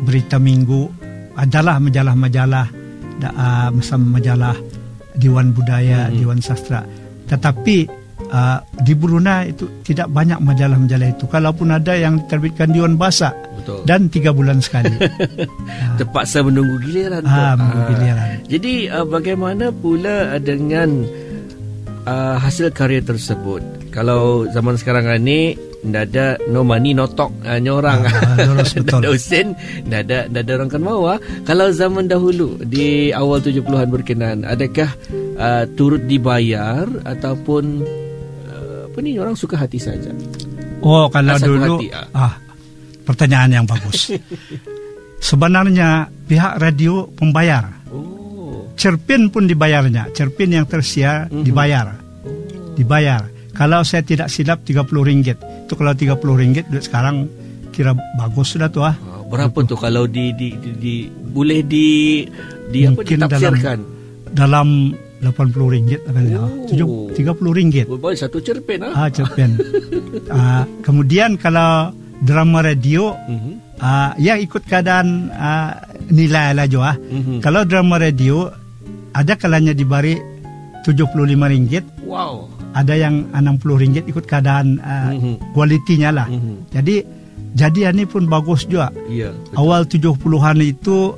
berita minggu, adalah majalah-majalah, majalah Dewan Budaya, Dewan Sastra. Tetapi di Brunei itu tidak banyak majalah-majalah itu. Kalaupun ada yang diterbitkan Dewan Bahasa. Betul. Dan 3 bulan sekali. Terpaksa menunggu giliran. Menunggu giliran. Jadi bagaimana pula dengan hasil karya tersebut? Kalau zaman sekarang ni ndak ada no money no talk, nyorang. Betul. Ndak ada usin, ndak ada orang kan mau. Kalau zaman dahulu di awal 70-an berkenaan, adakah turut dibayar ataupun apa ni, orang suka hati saja? Oh, kalau asal dulu hati, pertanyaan yang bagus. Sebenarnya pihak radio membayar. Cerpen pun dibayarnya. Cerpen yang tersiar dibayar. Dibayar. Kalau saya tidak silap RM30. Itu kalau RM30 duit sekarang kira bagus sudah tuh. Berapa tuh kalau boleh ditafsirkan? Dalam RM80 katanya. RM30. Boleh satu cerpen cerpen. Kemudian kalau drama radio ya ikut keadaan nilai lah juga. Kalau drama radio ada kalanya diberi RM75. Wow. Ada yang RM60 ikut keadaan kualitinya lah. Jadi ini pun bagus juga. Iya, awal 70-an itu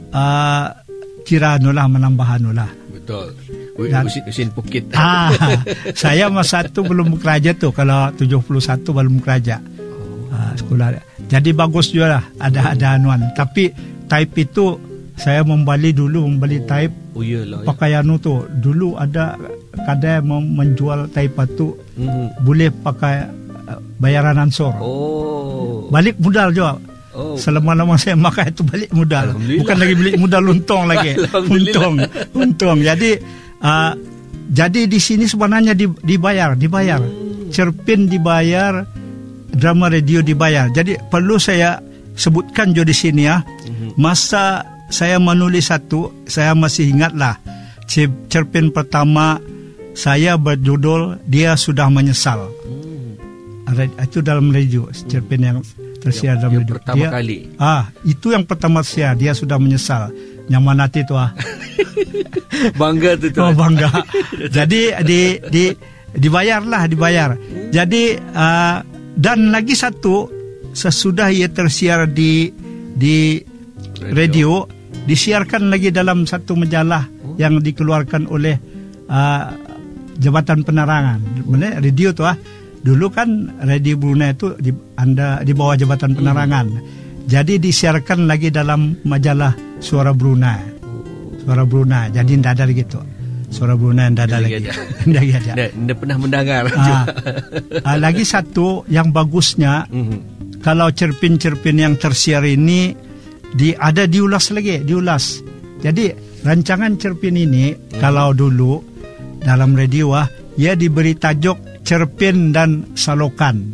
kira menambah lah. Betul. Usin Bukit. Saya masa itu belum bekerja tuh. Kalau 71 belum bekerja. Sekolah. Jadi bagus juga lah. Ada anuan. Tapi type itu saya membeli type. Pakaian itu dulu ada kadang menjual type itu boleh pakai bayaran ansor. Balik modal juga. Selama-lama saya makan itu balik modal. Bukan lagi beli modal untung lagi. Untung. Jadi di sini sebenarnya dibayar. Cerpen dibayar, drama radio dibayar. Jadi perlu saya sebutkan juga di sini ya. Masa saya menulis satu, saya masih ingatlah cerpen pertama saya berjudul Dia Sudah Menyesal. Itu dalam radio, cerpen yang tersiar dalam radio. Pertama kali. Itu yang pertama tersiar, Dia Sudah Menyesal. Yang mana itu Bangga tu. Bangga. Jadi dibayar. Jadi dan lagi satu, sesudah ia tersiar di radio, disiarkan lagi dalam satu majalah yang dikeluarkan oleh Jabatan Penerangan. Radio tu dulu kan Radio Brunei itu di bawah Jabatan Penerangan. Jadi disiarkan lagi dalam majalah Suara Brunei. Jadi tidak ada lagi tu. Suara Brunei tidak ada lagi. Tidak pernah mendengar. Lagi satu yang bagusnya, kalau cerpen-cerpen yang tersiar ini ada diulas lagi. Jadi rancangan cerpen ini kalau dulu dalam radio ia diberi tajuk cerpen dan salokan.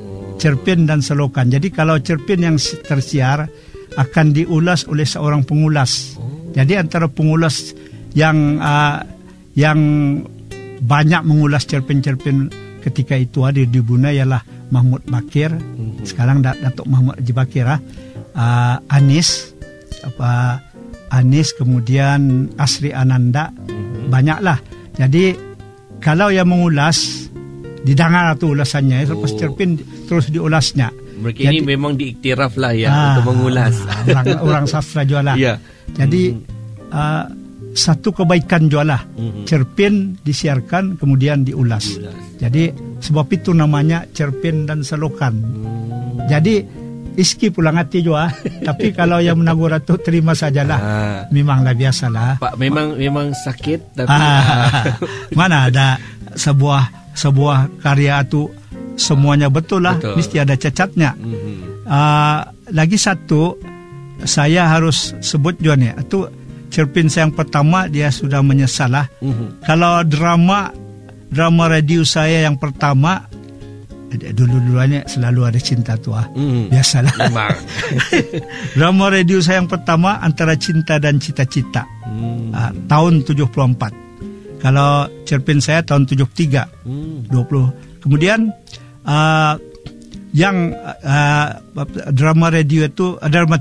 Jadi kalau cerpen yang tersiar akan diulas oleh seorang pengulas. Jadi antara pengulas yang banyak mengulas cerpen-cerpen ketika itu di Brunei ialah Mahmud Bakir. Sekarang Datuk Mahmud Haji Bakir. Anis, kemudian Asri Ananda, banyaklah. Jadi kalau yang mengulas, didengar tu ulasannya, lepas cerpen terus diulasnya. Mereka ini memang diiktiraf lah untuk mengulas. Orang sastra juga lah. Jadi satu kebaikan juga lah. Cerpen disiarkan kemudian diulas. Jadi sebab itu namanya cerpen dan salokan. Jadi iski pulang hati juga. Tapi kalau yang menagur itu terima sajalah. Memanglah biasalah. Pak memang sakit tapi mana ada sebuah karya itu semuanya betul lah. Mesti ada cacatnya. Lagi satu saya harus sebut juga nih. Itu cerpen saya yang pertama, Dia Sudah Menyesal lah. Kalau drama radio saya yang pertama, dulu-duluannya selalu ada cinta tu biasalah. Drama radio saya yang pertama Antara Cinta dan Cita-Cita, tahun 74. Kalau cerpen saya tahun 73, 20. Kemudian yang drama radio itu, drama